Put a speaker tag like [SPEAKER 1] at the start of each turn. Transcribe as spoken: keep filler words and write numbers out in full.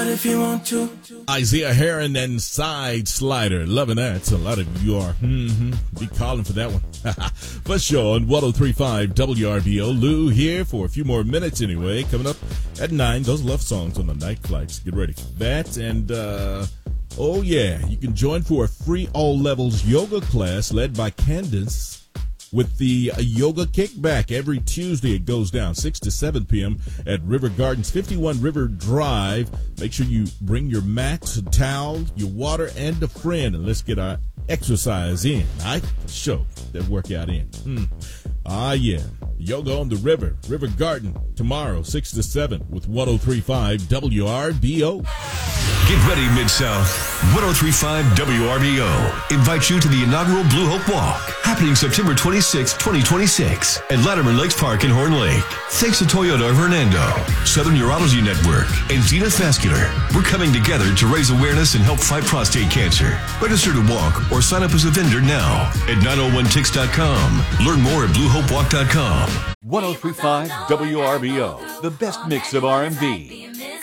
[SPEAKER 1] out if you want to.
[SPEAKER 2] Isaiah Heron and Side Slider. Loving that. A lot of you are mm-hmm, be calling for that one. For sure. On one oh three point five W R B O. Lou here for a few more minutes anyway. Coming up at nine. Those love songs on the night flights. Get ready for that. And, uh, oh, yeah. You can join for a free all levels yoga class led by Candace with the Yoga Kickback. Every Tuesday it goes down six to seven p.m. at River Gardens, fifty-one River Drive. Make sure you bring your mat, a towel, your water, and a friend, and let's get our exercise in. All right? Show that workout in. Hmm. Ah, yeah. Yoga on the river. River Garden tomorrow, six to seven with one oh three point five W R B O.
[SPEAKER 3] Get ready, Mid-South. one oh three point five W R B O invites you to the inaugural Blue Hope Walk, happening September twenty-sixth, twenty twenty-six at Latterman Lakes Park in Horn Lake. Thanks to Toyota of Hernando, Southern Urology Network, and Zenith Vascular, we're coming together to raise awareness and help fight prostate cancer. Register to walk or sign up as a vendor now at nine oh one tix dot com. Learn more at blue hope walk dot com.
[SPEAKER 4] one oh three point five W R B O, the best mix of R and B.